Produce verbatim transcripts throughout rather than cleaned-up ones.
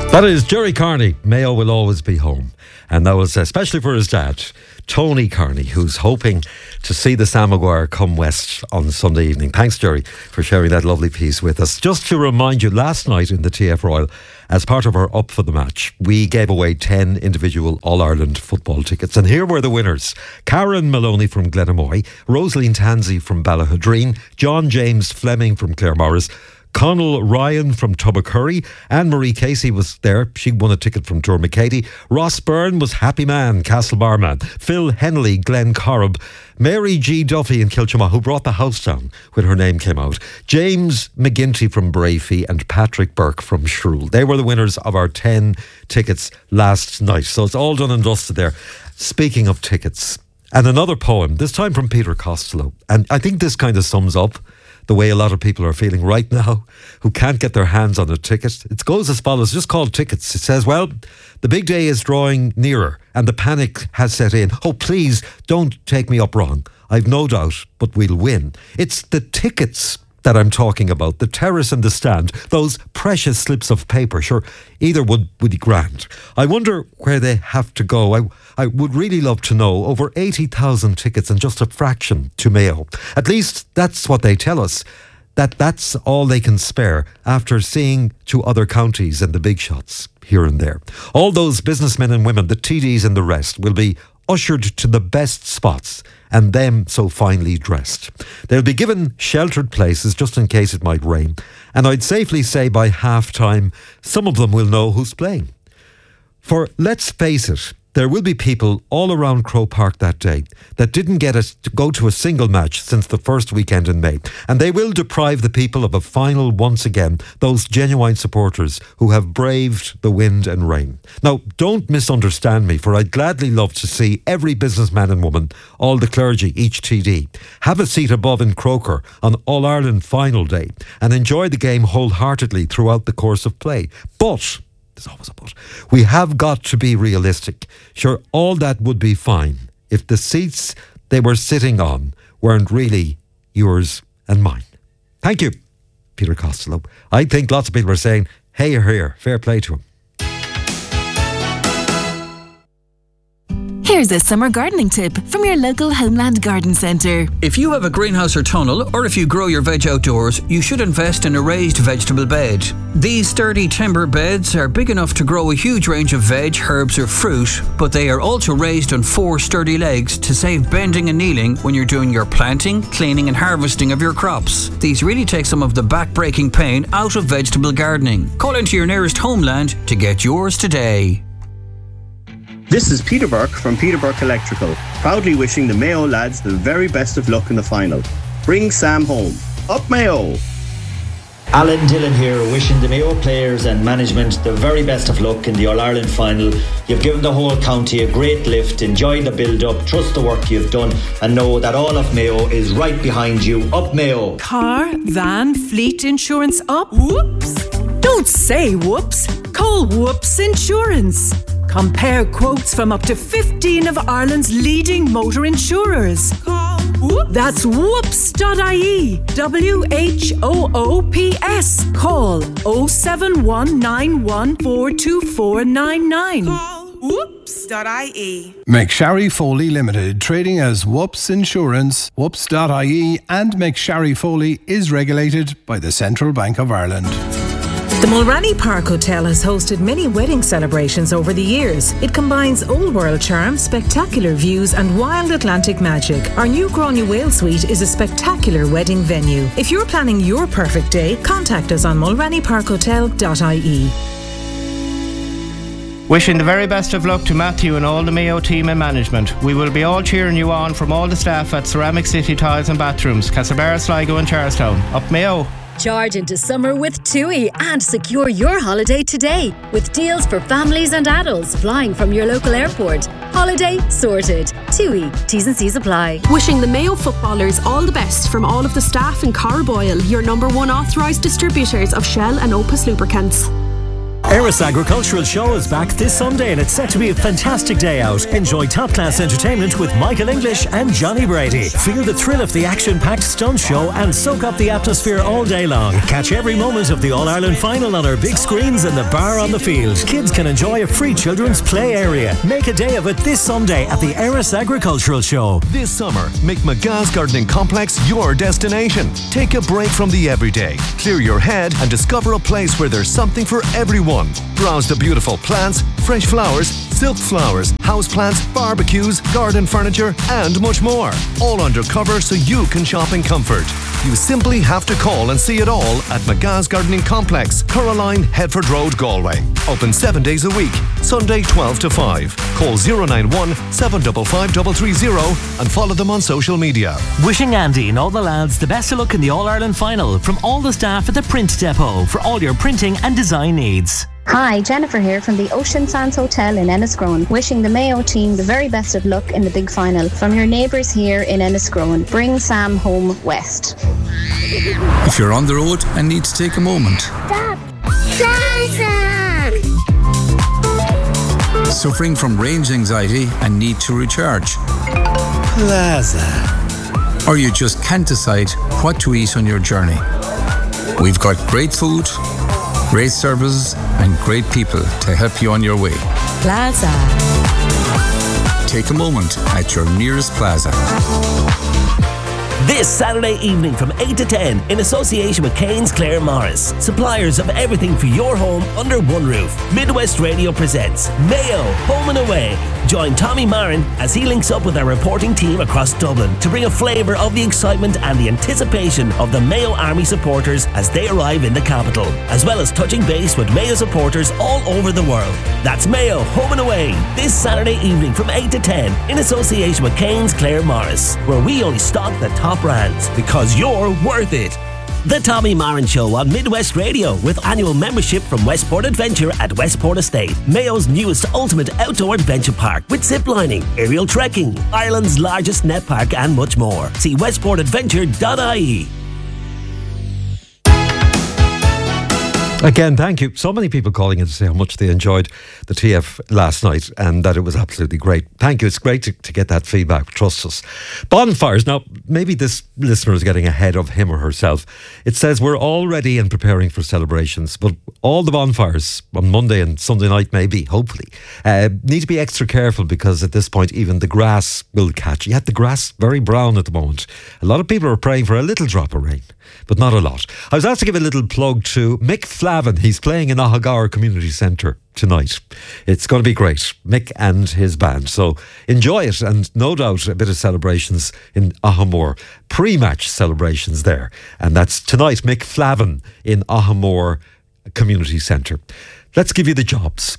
That is Jerry Carney. Mayo will always be home. And that was especially for his dad, Tony Carney, who's hoping to see the Sam Maguire come west on Sunday evening. Thanks, Jerry, for sharing that lovely piece with us. Just to remind you, last night in the T F Royal, as part of our Up for the Match, we gave away ten individual All-Ireland football tickets. And here were the winners. Karen Maloney from Glenamoy, Rosaline Tansey from Ballahadreen, John James Fleming from Claremorris, Connell Ryan from Tubbercurry, Anne-Marie Casey was there, she won a ticket from Tourmakeady, Ross Byrne was Happy Man, Castlebarman, Phil Henley, Glen Corrib, Mary G. Duffy in Kilchama, who brought the house down when her name came out, James McGinty from Brafey and Patrick Burke from Shrule. They were the winners of our ten tickets last night, so it's all done and dusted there. Speaking of tickets, and another poem, this time from Peter Costello, and I think this kind of sums up the way a lot of people are feeling right now who can't get their hands on a ticket. It goes as follows, just called Tickets. It says, well, the big day is drawing nearer and the panic has set in. Oh, please don't take me up wrong. I've no doubt, but we'll win. It's the tickets that I'm talking about, the terrace and the stand, those precious slips of paper. Sure, either would, would be grand. I wonder where they have to go. I, I would really love to know. Over eighty thousand tickets and just a fraction to Mayo. At least that's what they tell us, that that's all they can spare after seeing to other counties and the big shots here and there. All those businessmen and women, the T Ds and the rest, will be ushered to the best spots and them so finely dressed. They'll be given sheltered places just in case it might rain. And I'd safely say by half time, some of them will know who's playing. For let's face it, there will be people all around Croke Park that day that didn't get us to go to a single match since the first weekend in May. And they will deprive the people of a final once again, those genuine supporters who have braved the wind and rain. Now, don't misunderstand me, for I'd gladly love to see every businessman and woman, all the clergy, each T D, have a seat above in Croker on All-Ireland final day and enjoy the game wholeheartedly throughout the course of play. But there's always a but. We have got to be realistic. Sure, all that would be fine if the seats they were sitting on weren't really yours and mine. Thank you, Peter Costello. I think lots of people are saying, hey, you're here, fair play to him. Here's a summer gardening tip from your local Homeland Garden Centre. If you have a greenhouse or tunnel, or if you grow your veg outdoors, you should invest in a raised vegetable bed. These sturdy timber beds are big enough to grow a huge range of veg, herbs or fruit, but they are also raised on four sturdy legs to save bending and kneeling when you're doing your planting, cleaning and harvesting of your crops. These really take some of the back-breaking pain out of vegetable gardening. Call into your nearest Homeland to get yours today. This is Peter Burke from Peter Burke Electrical, proudly wishing the Mayo lads the very best of luck in the final. Bring Sam home. Up Mayo! Alan Dillon here, wishing the Mayo players and management the very best of luck in the All-Ireland final. You've given the whole county a great lift. Enjoy the build-up, trust the work you've done, and know that all of Mayo is right behind you. Up Mayo! Car, van, fleet insurance up? Whoops! Don't say whoops. Call Whoops Insurance. Compare quotes from up to fifteen of Ireland's leading motor insurers. Call Whoops. That's whoops dot I E. W H O O P S. Call oh seven one nine one four two four nine nine. Call whoops dot I E. McSharry Foley Limited, trading as Whoops Insurance, whoops dot I E, and McSharry Foley is regulated by the Central Bank of Ireland. The Mulranny Park Hotel has hosted many wedding celebrations over the years. It combines old world charm, spectacular views and wild Atlantic magic. Our new Gráinne Whale Suite is a spectacular wedding venue. If you're planning your perfect day, contact us on mulranny park hotel dot I E. Wishing the very best of luck to Matthew and all the Mayo team and management. We will be all cheering you on from all the staff at Ceramic City Tiles and Bathrooms, Castlebar, Sligo and Charlestown. Up Mayo! Charge into summer with TUI and secure your holiday today with deals for families and adults flying from your local airport. Holiday sorted. TUI. T's and C's apply. Wishing the Mayo footballers all the best from all of the staff in Carboyle, your number one authorised distributors of Shell and Opus lubricants. Eris Agricultural Show is back this Sunday and it's set to be a fantastic day out. Enjoy top-class entertainment with Michael English and Johnny Brady. Feel the thrill of the action-packed stunt show and soak up the atmosphere all day long. Catch every moment of the All-Ireland final on our big screens and the bar on the field. Kids can enjoy a free children's play area. Make a day of it this Sunday at the Eris Agricultural Show. This summer, make McGa's Gardening Complex your destination. Take a break from the everyday. Clear your head and discover a place where there's something for everyone. Browse the beautiful plants, fresh flowers, silk flowers, houseplants, barbecues, garden furniture, and much more. All under cover so you can shop in comfort. You simply have to call and see it all at McGa's Gardening Complex, Coraline, Headford Road, Galway. Open seven days a week, Sunday twelve to five. Call zero nine one, seven five five three three zero and follow them on social media. Wishing Andy and all the lads the best of luck in the All-Ireland final from all the staff at the Print Depot for all your printing and design needs. Hi, Jennifer here from the Ocean Sands Hotel in Enniscrone, wishing the Mayo team the very best of luck in the big final. From your neighbours here in Enniscrone, bring Sam home west. If you're on the road and need to take a moment. Stop! Plaza! Suffering from range anxiety and need to recharge. Plaza. Or you just can't decide what to eat on your journey. We've got great food, great services and great people to help you on your way. Plaza. Take a moment at your nearest Plaza. This Saturday evening from eight to ten in association with Kane's Clare Morris, suppliers of everything for your home under one roof. Midwest Radio presents Mayo Home and Away. Join Tommy Marin as he links up with our reporting team across Dublin to bring a flavour of the excitement and the anticipation of the Mayo Army supporters as they arrive in the capital, as well as touching base with Mayo supporters all over the world. That's Mayo Home and Away this Saturday evening from eight to ten in association with Kane's Clare Morris, where we only stock the top brands because you're worth it. The Tommy Marin Show on Midwest Radio with annual membership from Westport Adventure at Westport Estate, Mayo's newest ultimate outdoor adventure park with ziplining, aerial trekking, Ireland's largest net park and much more. See westport adventure dot I E. Again, thank you. So many people calling in to say how much they enjoyed the T F last night and that it was absolutely great. Thank you. It's great to, to get that feedback. Trust us. Bonfires. Now, maybe this listener is getting ahead of him or herself. It says we're all ready and preparing for celebrations, but all the bonfires on Monday and Sunday night, maybe, hopefully, uh, need to be extra careful because at this point, even the grass will catch. Yet the grass very brown at the moment. A lot of people are praying for a little drop of rain, but not a lot. I was asked to give a little plug to Mick Flavin. He's playing in Ahagar Community Centre tonight. It's going to be great. Mick and his band. So enjoy it, and no doubt a bit of celebrations in Ahamore. Pre-match celebrations there. And that's tonight, Mick Flavin in Ahamore Community Centre. Let's give you the jobs.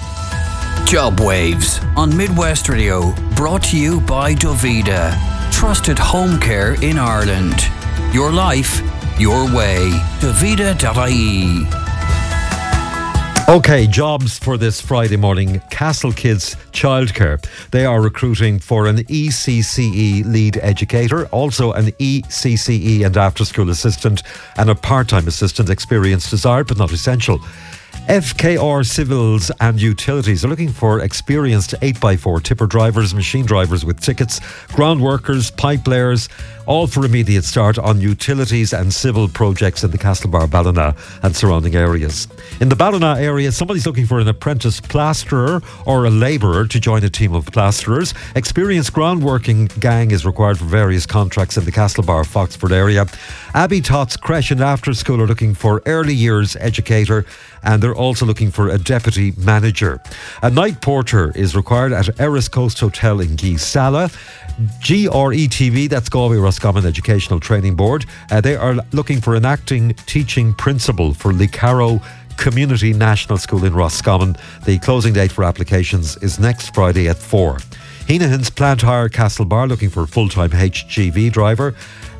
Job Waves on Midwest Radio, brought to you by Dovida, trusted home care in Ireland. Your life, your way. Dovida dot I E. Okay, jobs for this Friday morning. Castle Kids Childcare. They are recruiting for an E C C E lead educator, also an E C C E and after school assistant, and a part-time assistant. Experience desired but not essential. F K R Civils and Utilities are looking for experienced eight by four tipper drivers, machine drivers with tickets, ground workers, pipe layers, all for immediate start on utilities and civil projects in the Castlebar, Ballina and surrounding areas. In the Ballina area, somebody's looking for an apprentice plasterer or a labourer to join a team of plasterers. Experienced groundworking gang is required for various contracts in the Castlebar, Foxford area. Abbey Tots Creche and After School are looking for early years educator, and they're also looking for a deputy manager. A night porter is required at Eris Coast Hotel in Geesala. G R E T V, that's Galway Roscommon Educational Training Board. Uh, they are looking for an acting teaching principal for Licaro Community National School in Roscommon. The closing date for applications is next Friday at four. Heenahan's Plant Hire Castlebar looking for a full-time H G V driver.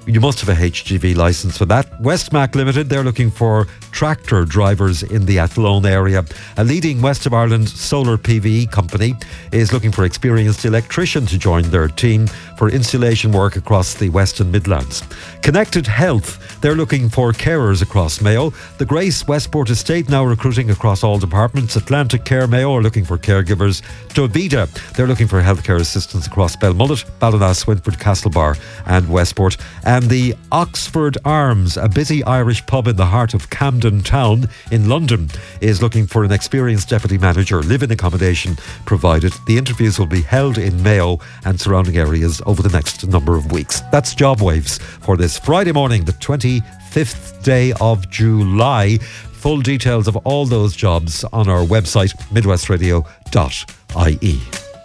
you must have a H G V licence for that. Westmac Limited, they're looking for tractor drivers in the Athlone area. A leading West of Ireland solar P V E company is looking for experienced electrician to join their team for installation work across the Western Midlands. Connected Health, they're looking for carers across Mayo. The Grace Westport Estate now recruiting across all departments. Atlantic Care Mayo are looking for caregivers. Dovida, they're looking for healthcare assistants across Belmullet, Ballinass, Wintford, Castlebar and Westport. And the Oxford Arms, a busy Irish pub in the heart of Camden Town in London, is looking for an experienced deputy manager, live-in accommodation provided. The interviews will be held in Mayo and surrounding areas over the next number of weeks. That's Job Waves for this Friday morning, the twenty-fifth day of July. Full details of all those jobs on our website, midwest radio dot I E.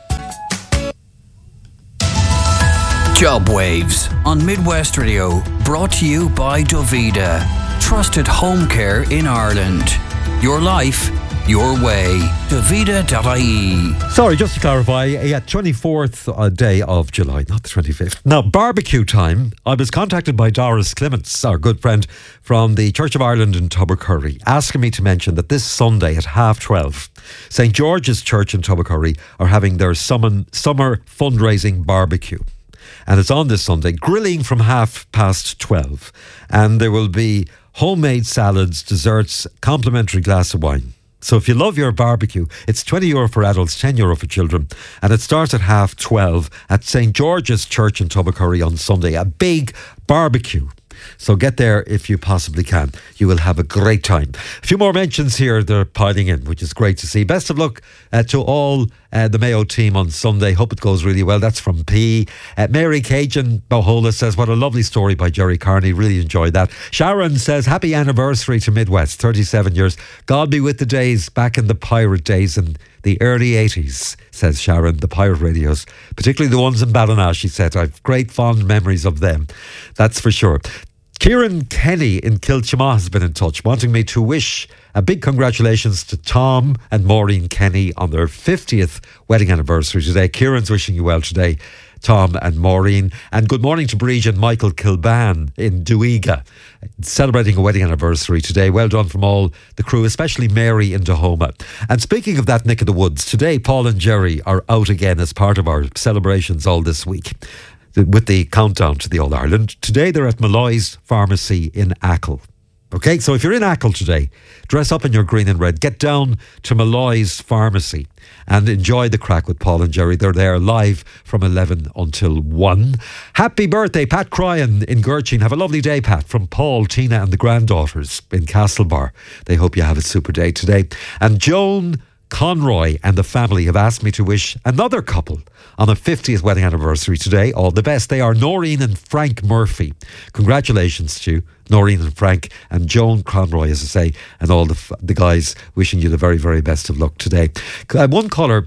Job Waves on Midwest Radio, brought to you by Dovida. Trusted home care in Ireland. Your life, your way. Dovida dot I E. Sorry, just to clarify, yeah, twenty-fourth uh, day of July, not the twenty-fifth. Now, barbecue time. I was contacted by Doris Clements, our good friend from the Church of Ireland in Tubbercurry, asking me to mention that this Sunday at half twelve, Saint George's Church in Tubbercurry are having their summer, summer fundraising barbecue. And it's on this Sunday, grilling from half past twelve. And there will be homemade salads, desserts, complimentary glass of wine. So if you love your barbecue, it's twenty euro for adults, ten euro for children. And it starts at half twelve at Saint George's Church in Tubbercurry on Sunday. A big barbecue. So get there if you possibly can. You will have a great time. A few more mentions here. They're piling in, which is great to see. Best of luck uh, to all uh, the Mayo team on Sunday. Hope it goes really well. That's from P. Uh, Mary Cajun Bohola says, what a lovely story by Jerry Carney. Really enjoyed that. Sharon says, happy anniversary to Midwest. thirty-seven years. God be with the days back in the pirate days and the early eighties, says Sharon, the pirate radios, particularly the ones in Ballina, she said. I've great fond memories of them. That's for sure. Kieran Kenny in Kilchima has been in touch, wanting me to wish a big congratulations to Tom and Maureen Kenny on their fiftieth wedding anniversary today. Kieran's wishing you well today, Tom and Maureen. And good morning to Bridge and Michael Kilban in Duiga, celebrating a wedding anniversary today. Well done from all the crew, especially Mary in Dahoma. And speaking of that neck of the woods, today Paul and Jerry are out again as part of our celebrations all this week with the countdown to the All-Ireland. Today they're at Malloy's Pharmacy in Achill. Okay, so if you're in Achill today, dress up in your green and red, get down to Malloy's Pharmacy and enjoy the crack with Paul and Jerry. They're there live from eleven until one. Happy birthday, Pat Cryan in Gurchin. Have a lovely day, Pat, from Paul, Tina and the granddaughters in Castlebar. They hope you have a super day today. And Joan Conroy and the family have asked me to wish another couple on a fiftieth wedding anniversary today all the best. They are Noreen and Frank Murphy. Congratulations to Noreen and Frank and Joan Conroy, as I say, and all the f- the guys wishing you the very, very best of luck today. Uh, one caller,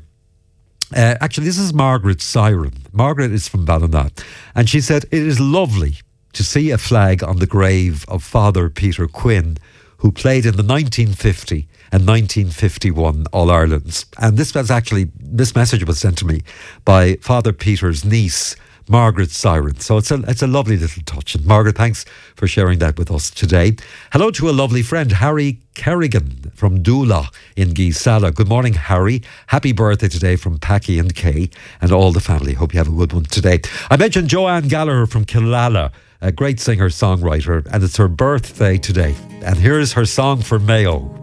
uh, actually this is Margaret Siren. Margaret is from Ballina, and she said, it is lovely to see a flag on the grave of Father Peter Quinn, who played in the nineteen fifty and nineteen fifty-one All-Irelands. And this was actually, this message was sent to me by Father Peter's niece, Margaret Siren. So it's a, it's a lovely little touch. And Margaret, thanks for sharing that with us today. Hello to a lovely friend, Harry Kerrigan from Doola in Geesala. Good morning, Harry. Happy birthday today from Packy and Kay and all the family. Hope you have a good one today. I mentioned Joanne Gallagher from Killala, a great singer-songwriter, and it's her birthday today. And here's her song for Mayo.